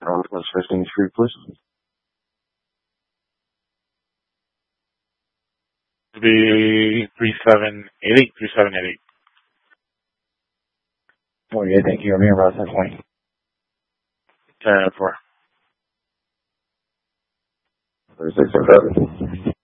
Northwest 15th Street, please. It'll be 3788. Oh, yeah, thank you. I'm here about that point. 10-4. 3607.